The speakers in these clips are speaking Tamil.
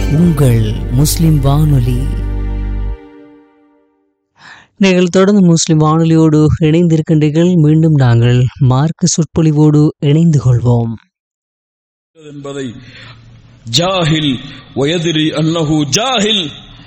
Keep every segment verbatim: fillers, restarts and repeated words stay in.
உங்கள் முஸ்லிம் வானொலி. நீங்கள் தொடர்ந்து முஸ்லிம் வானொலியோடு இணைந்திருக்கின்றீர்கள். மீண்டும் நாங்கள் மார்க்க சொற்பொழிவோடு இணைந்து கொள்வோம் என்பதை ஜாஹில் வயதிரி அன்னஹு ஜாஹில்,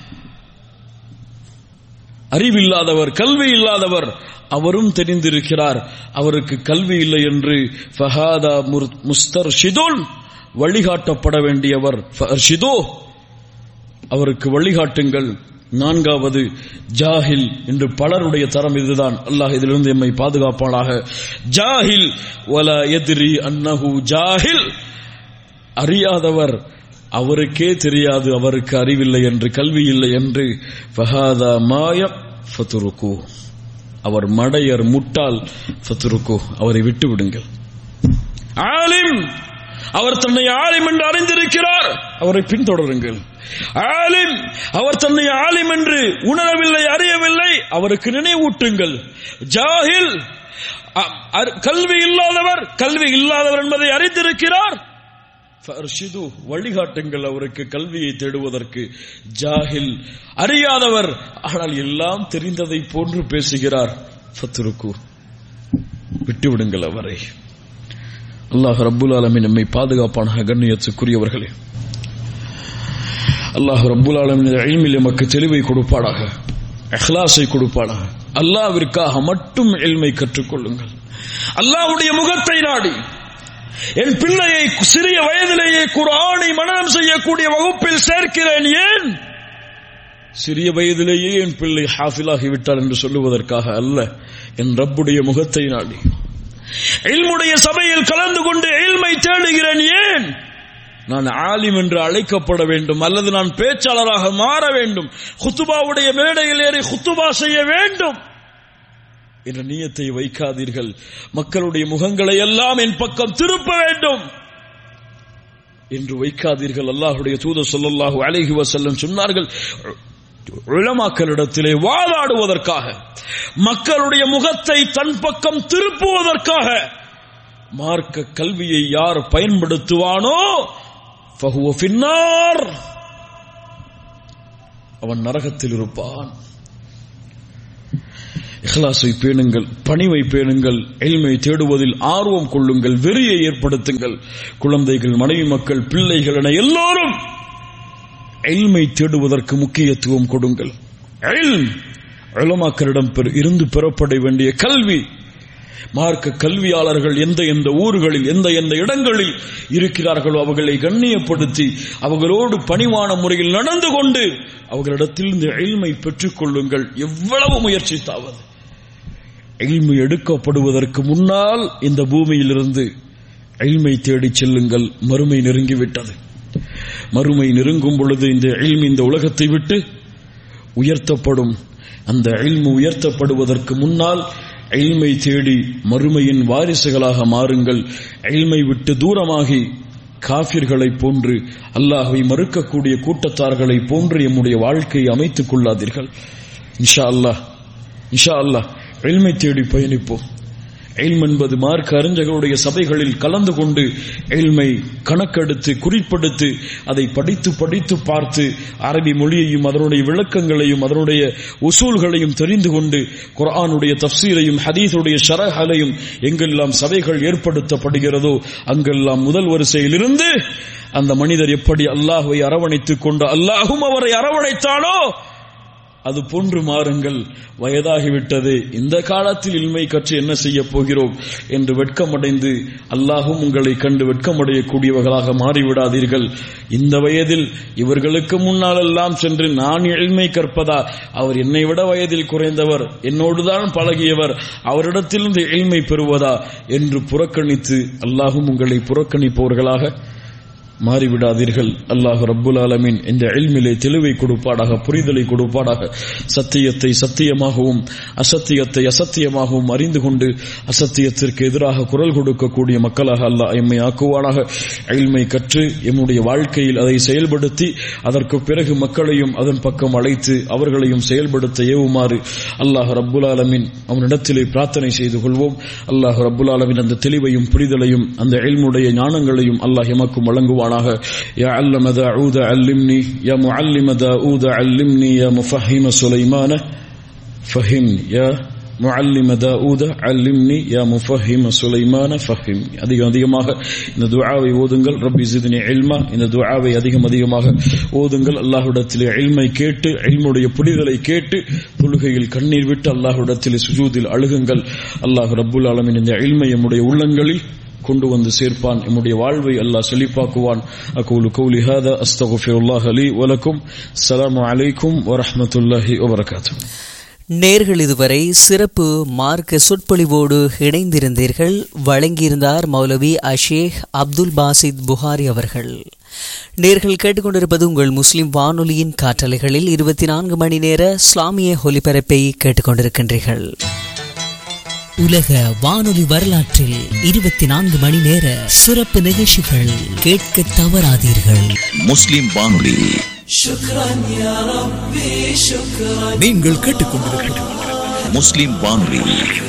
அறிவில்லாதவர், கல்வி இல்லாதவர், அவரும் தெரிந்திருக்கிறார் அவருக்கு கல்வி இல்லை என்று. ஃபஹாதா முஸ்தர்ஷிதுன், வழிகாட்டப்பட வேண்டியவர். ஃபர்ஷிதோ, அவருக்கு வழிகாட்டுங்கள். நான்காவது ஜாஹில் என்று பலருடைய தரம் இதுதான். அல்லாஹ் இதிலிருந்து எம்மை பாதுகாப்பானாக. ஜாஹில் வலா யத்ரி அன்னஹு ஜாஹில், அறியாதவர், அவருக்கே தெரியாது அவருக்கு அறிவில்லை என்று, கல்வி இல்லை என்று. ஃபஹாதா மாய ஃபதுருக்கு, அவர் மடையர், முட்டாள். ஃபதுருக்கு, அவரை விட்டு விடுங்கள். ஆலிம், அவர் தன்னை ஆலிம் என்று அறிந்திருக்கிறார், அவரை பின்தொடருங்கள். ஆலிம், அவர் தன்னை ஆலிம் என்று உணரவில்லை, அறியவில்லை, அவருக்கு நினைவூட்டுங்கள். ஜாஹில், கல்வி இல்லாதவர், கல்வி இல்லாதவர் என்பதை அறிந்திருக்கிறார், ஃபர்ஷிது, வழிகாட்டுங்கள் அவருக்கு கல்வியை தேடுவதற்கு. ஜாஹில், அறியாதவர், ஆனால் எல்லாம் தெரிந்ததை போன்று பேசுகிறார். ஃபத்ருக்கு, விட்டுவிடுங்கள் அவரை. அல்லாஹ் ரப்புல் ஆலமீன் நம்மை பாதுகாப்பான கண்ணியத்துக்குரியவர்களே, அல்லாஹ் ரப்புல் ஆலமீன் இல்மில் நமக்கு தெளிவை கொடுப்பாடாக, இஹ்லாஸை கொடுப்பாடாக. அல்லாஹ்விற்காக மட்டும் இல்மை கற்றுக்கொள்ளுங்கள். அல்லாஹ்வுடைய முகத்தை நாடி. என் பிள்ளையை சிறிய வயதிலேயே குர்ஆனை மனனம் செய்யக்கூடிய வகுப்பில் சேர்க்கிறேன். ஏன்? சிறிய வயதிலேயே என் பிள்ளை ஹாஃபிலாகிவிட்டார் என்று சொல்லுவதற்காக அல்ல, என் ரப்புடைய முகத்தை நாடி. இல்முடைய சபையில் கலந்து கொண்டு இல்மை தேடுகிறேன். ஏன்? நான் ஆலிம் என்று அழைக்கப்பட வேண்டும், அல்லது நான் பேச்சாளராக மாற வேண்டும், குத்துபாவுடைய மேடையில் ஏறி குத்துபா செய்ய வேண்டும் என்ற நியத்தை வைக்காதீர்கள். மக்களுடைய முகங்களை எல்லாம் என் பக்கம் திருப்ப வேண்டும் என்று வைக்காதீர்கள். அல்லாஹ்வுடைய தூதர் ஸல்லல்லாஹு அலைஹி வஸல்லம் சொன்னார்கள், உலமாக்களிடத்திலே வாதாடுவதற்காக, மக்களுடைய முகத்தை தன் பக்கம் திருப்புவதற்காக மார்க்க கல்வியை யார் பயன்படுத்துவானோ ஃபஹுவ ஃபின்னார், அவன் நரகத்தில் இருப்பான். இஹ்லாஸை பேணுங்கள், பணிவை பேணுங்கள், இல்மை தேடுவதில் ஆர்வம் கொள்ளுங்கள், வெறியை ஏற்படுத்துங்கள். குழந்தைகள், மனைவி மக்கள், பிள்ளைகள் என எல்லோரும் இல்மை தேடுவதற்கு முக்கியத்துவம் கொடுங்கள். இல்ம், உலமாக்களிடம் இருந்து பெறப்பட வேண்டிய கல்வி. மார்க்க கல்வியாளர்கள் எந்த எந்த ஊர்களில், எந்த எந்த இடங்களில் இருக்கிறார்களோ அவர்களை கண்ணியப்படுத்தி அவர்களோடு பணிவான முறையில் நடந்து கொண்டு அவர்களிடத்தில் இந்த இல்மை பெற்றுக் கொள்ளுங்கள். எவ்வளவு முயற்சித்தாவது இல்மை எடுக்கப்படுவதற்கு முன்னால் இந்த பூமியிலிருந்து இல்மை தேடிச் செல்லுங்கள். மறுமை நெருங்கிவிட்டது. மறுமை நெருங்கும் பொழுது இந்த இல்ம் இந்த உலகத்தை விட்டு உயர்த்தப்படும். அந்த இல்மு உயர்த்தப்படுவதற்கு முன்னால் இல்மை தேடி மறுமையின் வாரிசுகளாக மாறுங்கள். இல்மை விட்டு தூரமாகி காஃபிர்களைப் போன்று, அல்லாஹ்வை மறுக்கக்கூடிய கூட்டத்தார்களை போன்று எம்முடைய வாழ்க்கையை அமைத்துக் கொள்ளாதீர்கள். இன்ஷா அல்லாஹ், இன்ஷா அல்லாஹ் இல்மை தேடி பயணிப்போம். இல்ம் என்பது மார்க்க அறிஞர்களுடைய சபைகளில் கலந்து கொண்டு இல்மை கணக்கெடுத்து குறிப்பெடுத்து அதை படித்து படித்து பார்த்து அரபி மொழியையும் அதனுடைய விளக்கங்களையும் அதனுடைய உசூல்களையும் தெரிந்து கொண்டு குர்ஆனுடைய தஃப்சீரையும் ஹதீஸுடைய ஷரஹலையும் எங்கெல்லாம் சபைகள் ஏற்படுத்தப்படுகிறதோ அங்கெல்லாம் முதல் வரிசையில் இருந்து அந்த மனிதர் எப்படி அல்லாஹ்வை அரவணைத்துக் கொண்டு அல்லாஹும் அவரை அரவணைத்தானோ அது போன்று மாறுங்கள். வயதாகிவிட்டது, இந்த காலத்தில் இல்மை கற்று என்ன செய்ய போகிறோம் என்று வெட்கமடைந்து அல்லாஹும் உங்களை கண்டு வெட்கமடையக்கூடியவர்களாக மாறிவிடாதீர்கள். இந்த வயதில் இவர்களுக்கு முன்னாலெல்லாம் சென்று நான் இல்மை கற்பதா, அவர் என்னை விட வயதில் குறைந்தவர், என்னோடுதான் பழகியவர், அவரிடத்திலிருந்து இல்மை பெறுவதா என்று புறக்கணித்து அல்லாஹும் உங்களை புறக்கணிப்பவர்களாக மாறிவிடாதீர்கள். அல்லாஹ் ரப்புல் ஆலமீன் இந்த இல்மிலே தெளிவை கொடுப்பாடாக, புரிதலை கொடுப்பாடாக. சத்தியத்தை சத்தியமாகவும் அசத்தியத்தை அசத்தியமாகவும் அறிந்து கொண்டு அசத்தியத்திற்கு எதிராக குரல் கொடுக்கக்கூடிய மக்களாக அல்லாஹ் எம்மை ஆக்குவானாக. இல்மை கற்று எம்முடைய வாழ்க்கையில் அதை செயல்படுத்தி அதற்கு பிறகு மக்களையும் அதன் பக்கம் அழைத்து அவர்களையும் செயல்படுத்த ஏவுமாறு அல்லாஹ் ரப்புல் ஆலமீன் அவனிடத்திலே பிரார்த்தனை செய்து கொள்வோம். அல்லாஹ் ரப்புல் ஆலமீன் அந்த தெளிவையும் புரிதலையும் அந்த இல்முடைய ஞானங்களையும் அல்லாஹ் எமக்கும் வழங்குவான். புரிவானாக. யா அல்லம தாஊத அல்லிம்னி, யா முஅல்லிம தாஊத அல்லிம்னி, யா முஃபஹிம சுலைமான ஃபஹிம், யா முஅல்லிம தாஊத அல்லிம்னி, யா முஃபஹிம சுலைமான ஃபஹிம். அதிகம் அதிகமாக இந்த துஆவை ஓதுங்கள். ரப்பி ஜித்னி இல்மா, இந்த துஆவை அதிகம் அதிகமாக ஓதுங்கள். அல்லாஹ்விடத்திலே இல்மை கேட்டு, இல்முடைய புரிதலை கேட்டு, தொழுகையில் கண்ணீர் விட்டு அல்லாஹ்விடத்திலே சுஜூதில் அழுகுங்கள். அல்லாஹ் ரப்புல் ஆலமீன் இந்த இல்மை நம்முடைய உள்ளங்களில் கொண்டு வந்து சேர்ப்பான். நம்முடைய வாழ்வை அல்லாஹ் செழிப்பாக்குவான். அகூலு கௌலி ஹாதா அஸ்தக்ஃபிருல்லாஹ லீ வ லக்கும். அஸ்ஸலாமு அலைக்கும் வ ரஹ்மத்துல்லாஹி வ பரகாத்துஹு. நேர்கள் இதுவரை சிறப்பு மார்க்க சொற்பொழிவோடு இணைந்திருந்தீர்கள். வழங்கியிருந்தார் மௌலவி அஷேக் அப்துல் பாசித் புகாரி அவர்கள். நேர்கள் கேட்டுக்கொண்டிருப்பது உங்கள் முஸ்லிம் வானொலியின் காற்றலைகளில் இருபத்தி நான்கு மணி நேர இஸ்லாமிய ஒலிபரப்பை கேட்டுக்கொண்டிருக்கின்றீர்கள். உலக வானொலி வரலாற்றில் இருபத்தி நான்கு மணி நேர சிறப்பு நிகழ்ச்சிகள் கேட்க தவறாதீர்கள். முஸ்லிம் வானொலி. நீங்கள் கேட்டுக்கொண்டிருப்பது முஸ்லிம் வானொலி.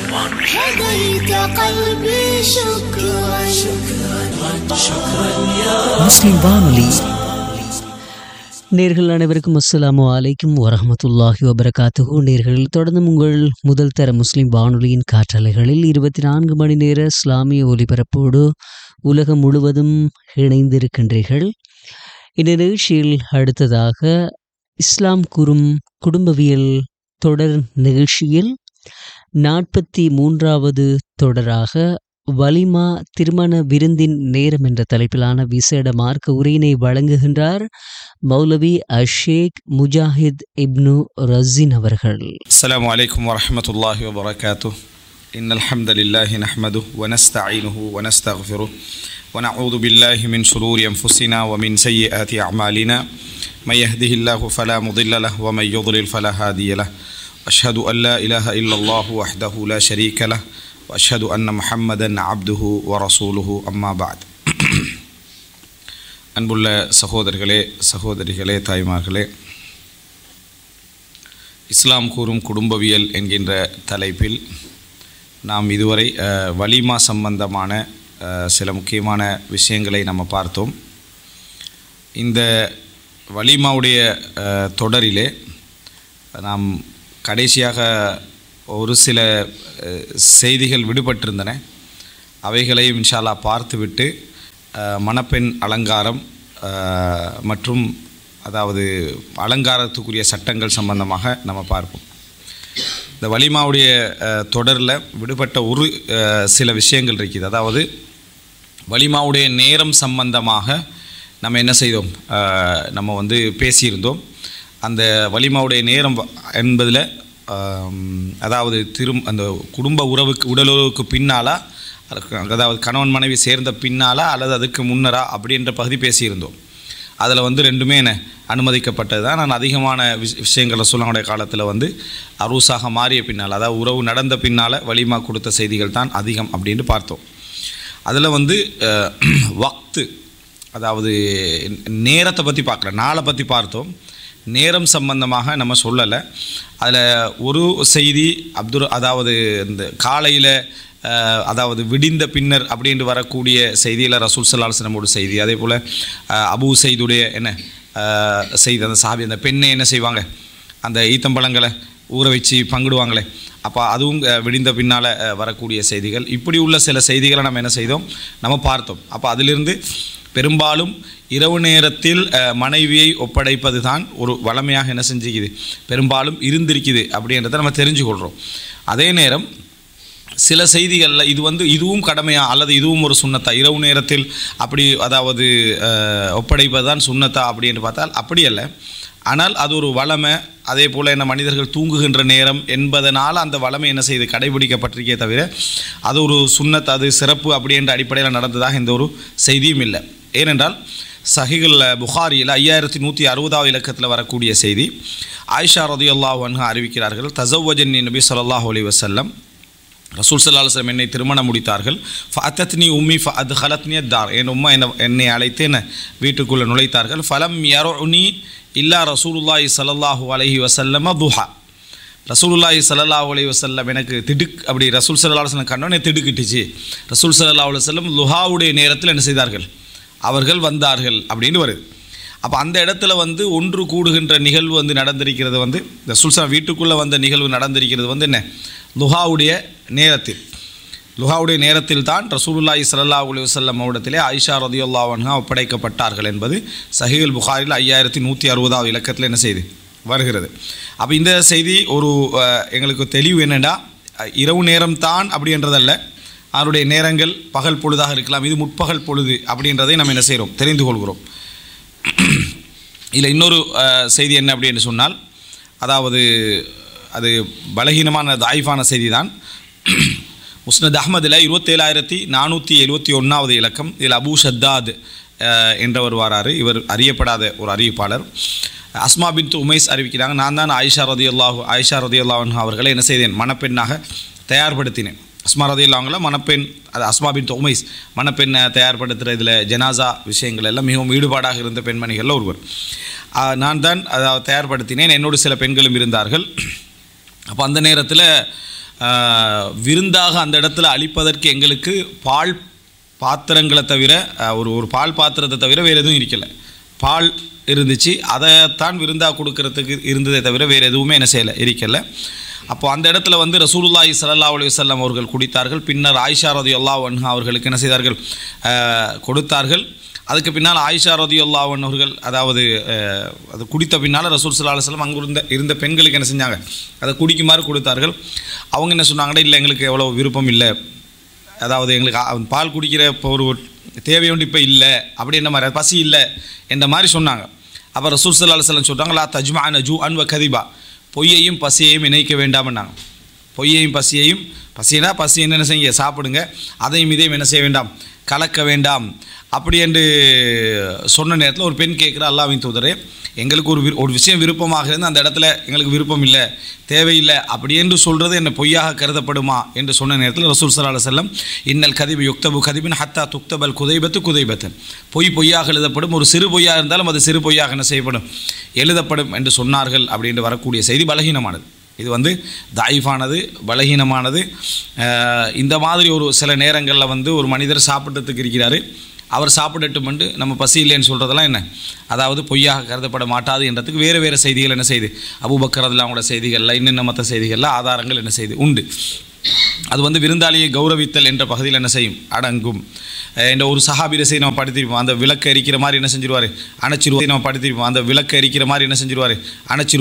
முஸ்லிம் வானொலி. நேர்கள் அனைவருக்கும் அஸ்ஸலாமு அலைக்கும் வரஹ்மத்துல்லாஹி வபரகாத்துஹு. நேர்கள் தொடர்ந்து உங்கள் முதல் தர முஸ்லிம் வானொலியின் காற்றலைகளில் இருபத்தி நான்கு மணி நேர இஸ்லாமிய ஒலிபரப்போடு உலகம் முழுவதும் இணைந்திருக்கின்றீர்கள். இந்த நிகழ்ச்சியில் அடுத்ததாக இஸ்லாம் கூறும் குடும்பவியல் தொடர் நிகழ்ச்சியில் நாற்பத்தி மூன்றாவது தொடராக வலிமா திருமண விருந்தின் நேரம் என்ற தலைப்பிலான விசேட மார்க்க உரையினை வழங்குகின்றார் மௌலவி அஷேக் முஜாஹித் இப்னு ரஸின் அவர்கள். அஸ்ஸலாமு அலைக்கும் வரஹ்மத்துல்லாஹி வபரகாத்துஹு. இன்னல் ஹம்தலில்லாஹி நஹ்மதுஹு வ நஸ்தஈனுஹு வ நஸ்தக்ஃபிருஹு வ நஊது பில்லாஹி மின் ஷுரூரி அன்ஃபுஸினா வ மின் ஸய்யிஆத்தி அஅமாலினா மை யஹ்திஹில்லாஹு ஃபலா முضில்ல லஹு வ மை யுضلل ஃபலா ஹாதிய லஹு. அஷ்ஹது அன் லா இலாஹ இல்லல்லாஹு வஹ்தஹு லா ஷரீக லஹு வ அஷ்ஹது அன்ன முஹம்மதன் அப்துஹு வ ரசூலுஹு. அம்மா பஅத். அன்புள்ள சகோதரர்களே, சகோதரிகளே, தாய்மார்களே, இஸ்லாம் கூறும் குடும்பவியல் என்கின்ற தலைப்பில் நாம் இதுவரை வலிமா சம்பந்தமான சில முக்கியமான விஷயங்களை நம்ம பார்த்தோம். இந்த வலிமாவுடைய தொடரிலே நாம் கடைசியாக ஒரு சில செய்திகள் விடுபட்டிருந்தன. அவைகளையும் இன்ஷா அல்லாஹ் பார்த்துவிட்டு மணப்பெண் அலங்காரம் மற்றும் அதாவது அலங்காரத்துக்குரிய சட்டங்கள் சம்பந்தமாக நம்ம பார்ப்போம். இந்த வலிமாவுடைய தொடரில் விடுபட்ட ஒரு சில விஷயங்கள் இருக்குது. அதாவது வலிமாவுடைய நேரம் சம்பந்தமாக நம்ம என்ன செய்தோம், நம்ம வந்து பேசியிருந்தோம். அந்த வலிமாவுடைய நேரம் என்பதில் அதாவது திரும் அந்த குடும்ப உறவுக்கு உடலுறவுக்கு பின்னாலா, அதாவது கணவன் மனைவி சேர்ந்த பின்னாலா அல்லது அதுக்கு முன்னரா அப்படின்ற பகுதி பேசியிருந்தோம். அதில் வந்து ரெண்டுமே என்ன அனுமதிக்கப்பட்டது தான். நான் அதிகமான விஷ விஷயங்களை சொல்லக்கூடிய காலத்தில் வந்து அரூசாக மாறிய பின்னால், அதாவது உறவு நடந்த பின்னால் வலிமா கொடுத்த செய்திகள் தான் அதிகம் அப்படின்னு பார்த்தோம். அதில் வந்து வக்து, அதாவது நேரத்தை பற்றி பார்க்கல, நாளை பற்றி பார்த்தோம். நேரம் சம்பந்தமாக நம்ம சொல்லலை. அதில் ஒரு செய்தி அப்துல் அதாவது இந்த காலையில் அதாவது விடிந்த பின்னர் அப்படின்ட்டு வரக்கூடிய செய்தியில் ரசூல் ஸல்லல்லாஹு அலைஹி வஸல்லம் ஒரு செய்தி. அதே போல் அபூ சைதுடைய என்ன செய்தி, அந்த சஹாபி அந்த பெண்ணை என்ன செய்வாங்க, அந்த ஈத்தம்பழங்களை ஊற வச்சு பங்கிடுவாங்களே, அப்போ அதுவும் விடிந்த பின்னால் வரக்கூடிய செய்திகள். இப்படி உள்ள சில செய்திகளை நம்ம என்ன செய்தோம், நம்ம பார்த்தோம். அப்போ அதிலிருந்து பெரும்பாலும் இரவு நேரத்தில் மனைவியை ஒப்படைப்பது தான் ஒரு வளமையாக என்ன செஞ்சுக்குது, பெரும்பாலும் இருந்திருக்குது அப்படின்றத நம்ம தெரிஞ்சுக்கொள்கிறோம். அதே நேரம் சில செய்திகளில் இது வந்து இதுவும் கடமையா அல்லது இதுவும் ஒரு சுன்னத்தா, இரவு நேரத்தில் அப்படி அதாவது ஒப்படைப்பது தான் சுன்னத்தா அப்படின்னு பார்த்தால் அப்படி அல்ல. ஆனால் அது ஒரு வளமை. அதே போல் என்ன மனிதர்கள் தூங்குகின்ற நேரம் என்பதனால் அந்த வளமை என்ன செய்து கடைபிடிக்கப்பட்டிருக்கே தவிர அது ஒரு சுன்னத், அது சிறப்பு அப்படி என்ற அடிப்படையில் நடந்ததாக எந்த ஒரு செய்தியும் இல்லை. ஏனென்றால் சஹீஹுல் புகாரியில் ஐயாயிரத்தி நூற்றி அறுபதாவது இலக்கத்தில் வரக்கூடிய செய்தி, ஆயிஷா ரலியல்லாஹு அன்ஹா அறிவிக்கிறார்கள், தஸவ்வஜன்னி நபி ஸல்லல்லாஹு அலைஹி வஸல்லம், ரசூல் ஸல்லல்லாஹு அலைஹி வஸல்லம் என்னை திருமணம் முடித்தார்கள். ஃபஅத்தத்னி உம்மி ஃபஅத்கலத்னி அத்தார், என் உம்மா என்ன என்னை அழைத்து என்ன வீட்டுக்குள்ளே நுழைத்தார்கள். ஃபலம் யருனி இல்லா ரசூலுல்லாஹி ஸல்லல்லாஹு அலைஹி வஸல்லம் துஹா, ரசூலுல்லாஹி ஸல்லல்லாஹு அலைஹி வஸல்லம் எனக்கு திடுக் அப்படி ரசூல் ஸல்லல்லாஹு அலைஹி வஸல்லம் கண்ணோனே திடுக்கிட்டுச்சு. ரசூல் ஸல்லல்லாஹு அலைஹி வஸல்லம் லுஹாவுடைய நேரத்தில் என்ன செய்தார்கள், அவர்கள் வந்தார்கள் அப்படின்னு வருது. அப்போ அந்த இடத்துல வந்து ஒன்று கூடுகின்ற நிகழ்வு வந்து நடந்திருக்கிறது வந்து இந்த சுல்சா வீட்டுக்குள்ளே வந்த நிகழ்வு நடந்திருக்கிறது வந்து என்ன, லுஹாவுடைய நேரத்தில். லுஹாவுடைய நேரத்தில் தான் ரசூலுல்லாஹி ஸல்லல்லாஹு அலைஹி வஸல்லம் அவரிடத்திலே ஆயிஷா ரலியல்லாஹு அன்ஹா ஒப்படைக்கப்பட்டார்கள் என்பது சஹீஹுல் புகாரில் ஐயாயிரத்தி நூற்றி அறுபதாவது இலக்கத்தில் என்ன செய்து வருகிறது. அப்போ இந்த செய்தி ஒரு எங்களுக்கு தெளிவு என்னென்னா, இரவு நேரம் தான் அப்படின்றதல்ல, அவருடைய நேரங்கள் பகல் பொழுதாக இருக்கலாம், இது முற்பகல் பொழுது அப்படின்றதை நம்ம என்ன செய்கிறோம், தெரிந்து கொள்கிறோம். இதில் இன்னொரு செய்தி என்ன அப்படின்னு சொன்னால், அதாவது அது பலகீனமான தாயிஃபான செய்தி தான். முஸ்னத் அஹ்மதில் இருபத்தேழாயிரத்தி நானூற்றி எழுபத்தி ஒன்றாவது இலக்கம். இதில் அபூ ஷத்தாத் என்றவர் வாராரு. இவர் அறியப்படாத ஒரு அறிவிப்பாளர். அஸ்மா பின்த் உமைஸ் அறிவிக்கிறாங்க, நான் தான் ஆயிஷா ரதியல்லாஹு ஆயிஷா ரதியல்லாஹு அன்ஹா அவர்களை என்ன செய்தேன், மணப்பெண்ணாக தயார்படுத்தினேன். அஸ்மா ரதியல்லாஹுங்கள மணப்பெண், அது அஸ்மா பின்த் உமைஸ் மணப்பெண்ணை தயார்படுத்துகிற இதில் ஜனாசா விஷயங்கள் எல்லாம் மிகவும் ஈடுபாடாக இருந்த பெண்மணிகளில் ஒருவர். நான் தான் அதை தயார்படுத்தினேன், என்னோடு சில பெண்களும் இருந்தார்கள். அப்போ அந்த நேரத்தில் விருந்தாக அந்த இடத்துல அளிப்பதற்கு எங்களுக்கு பால் பாத்திரங்களை தவிர ஒரு ஒரு பால் பாத்திரத்தை தவிர வேறு எதுவும் இருக்கலை. பால் இருந்துச்சு, அதைத்தான் விருந்தாக கொடுக்கறதுக்கு இருந்ததை தவிர வேறு எதுவுமே என்ன செய்யலை, இருக்கலை. அப்போது அந்த இடத்துல வந்து ரசூலுல்லாஹி ஸல்லல்லாஹு அலைஹி வஸல்லம் அவர்கள் குடித்தார்கள். பின்னர் ஆயிஷா ரலியல்லாஹு அன்ஹா அவர்களுக்கு என்ன செய்தார்கள், கொடுத்தார்கள். அதுக்கு பின்னால் ஆயிஷா ரலியல்லாஹு அன்ஹா அவர்கள் அதாவது அது குடித்த பின்னால் ரசூல் ஸல்லல்லாஹு அலைஹி வஸல்லம் அங்கே இருந்த இருந்த பெண்களுக்கு என்ன செஞ்சாங்க, அதை குடிக்குமாறு கொடுத்தார்கள். அவங்க என்ன சொன்னாங்கன்னா, இல்லை எங்களுக்கு எவ்வளோ விருப்பம் இல்லை, அதாவது எங்களுக்கு பால் குடிக்கிற இப்போ ஒரு தேவையோண்டு இப்போ இல்லை அப்படின்ற மாதிரி, பசி இல்லை என்ற மாதிரி சொன்னாங்க. அப்போ ரசூல் ஸல்லல்லாஹு அலைஹி வஸல்லம் சொல்கிறாங்க, லா தஜ்மஅன ஜூஅன் வ கதிபா, பொய்யையும் பசியையும் இணைக்க வேண்டாம்னாங்க. பொய்யையும் பசியையும், பசினா பசி என்னென்ன செய்ய சாப்பிடுங்க, அதையும் இதையும் என்ன செய்ய வேண்டாம், கலக்க வேண்டாம் அப்படி என்று சொன்ன நேரத்தில் ஒரு பெண் கேட்குற, அல்லாஹ்வின் தூதரே எங்களுக்கு ஒரு ஒரு விஷயம் விருப்பமாக இருந்து அந்த இடத்துல எங்களுக்கு விருப்பம் இல்லை, தேவையில்லை அப்படி என்று சொல்கிறது என்ன பொய்யாக கருதப்படுமா என்று சொன்ன நேரத்தில் ரசூல் ஸல்லல்லாஹு அலைஹி வஸல்லம், இன்னல் கதிபு யுக்தபு கதிபின் ஹத்தா துக்தபல் குதைபத்து குதைபத்தன், பொய் பொய்யாக எழுதப்படும், ஒரு சிறு பொய்யாக இருந்தாலும் அது சிறு பொய்யாக என்ன செய்யப்படும், எழுதப்படும் என்று சொன்னார்கள் அப்படின்னு வரக்கூடிய செய்தி பலகீனமானது. இது வந்து தாயிஃபானது, பலகீனமானது. இந்த மாதிரி ஒரு சில நேரங்களில் வந்து ஒரு மனிதர் சாப்பிட்றதுக்கு இருக்கிறாரு, அவர் சாப்பிடட்டும் என்று நம்ம பசி இல்லைன்னு சொல்கிறதெல்லாம் என்ன, அதாவது பொய்யாக கருதப்பட மாட்டாது என்றதுக்கு வேறு வேறு செய்திகள் என்ன செய்து, அபூபக்கர் ரலியல்லாஹு செய்திகளில் இன்னும் மற்ற செய்திகளில் ஆதாரங்கள் என்ன செய்து உண்டு. அது வந்து விருந்தாளியை கௌரவித்தல் என்ற பகுதியில் என்ன செய்யும், அடங்கும். என்ற ஒரு சஹாபியை செய்து நம்ம படித்திருப்போம், அந்த விளக்கு எரிக்கிற மாதிரி என்ன செஞ்சிருவார், அணைச்சிருவார். நம்ம படித்திருப்போம், அந்த விளக்கு எரிக்கிற மாதிரி என்ன செஞ்சிருவார், அணைச்சிருவார்.